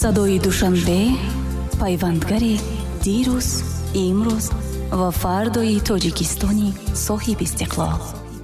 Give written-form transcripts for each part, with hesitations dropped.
صدای دوشنبه پیوندگری دیروز، امروز و فردای تاجیکستانی صاحب استقلال.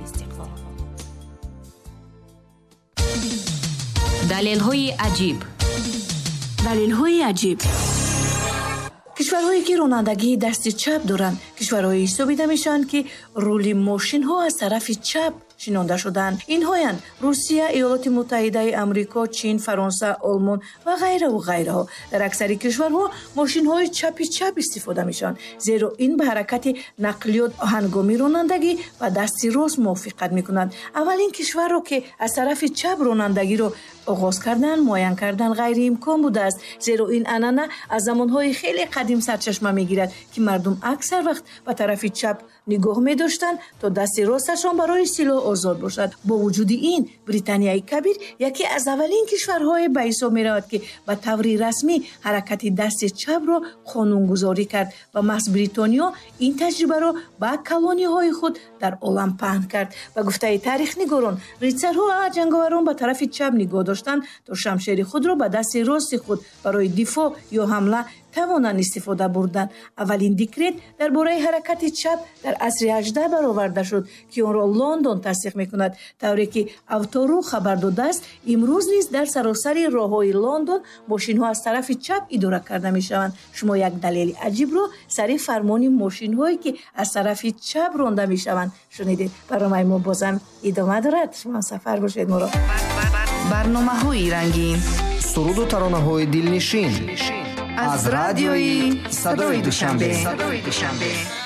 دلیل‌های عجیب. دلیل‌های عجیب. کشورهایی که رانندگی دست چپ دارند کشورهایی حسابیده میشن که رولی ماشین ها از طرف چپ شنانده شدند. اینهایند روسیه، ایالات متحده آمریکا، چین، فرانسه، آلمان و غیره و غیره. در اکثر کشورها ماشین های چپ استفاده میشن، زیرا این به حرکت نقلیات هنگامی رانندگی و دست راست موافقت میکنند. اولین کشور رو که از طرف چپ رانندگی رو آغاز کردن، معین کردن غیر امکان بوده است، زیرا این عنعنه از زمانهای خیلی قدیم سرچشمه میگیرد که مردم اکثر وقت به طرف چپ نگاه می‌داشتند تا دست راستشان برای سلاح آزاد باشد. با وجود این بریتانیای کبیر یکی از اولین کشورهای به حساب می‌رود که به طور رسمی حرکت دست چپ را قانون‌گذاری کرد و محض بریتانیا این تجربه را به کلونی‌های خود در عالم پهن کرد. و گفته تاریخ نگاران، ریتسرها و جنگاوران به طرف چپ نگاه داشتند تا شمشیر خود را به دست راست خود برای دفاع یا حمله توانند استفاده بردن. اولین دکرت درباره حرکت چپ در عصر 18 برآورده شد که آن را لندن تصدیق میکند، طوری که اوتورو خبر داده است امروز نیز در سراسر راههای لندن ماشین ها از طرف چپ اداره کرده میشوند. شما یک دلیل عجیب را سر فرمان ماشین هایی که از طرف چپ رانده میشوند شنیدید. برنامه ما بازم ادامه دارد، شما سفر باشید. ما را برنامه‌های رنگین، سرود و ترانه‌های دلنشین از رادیوی صدای دوشنبه.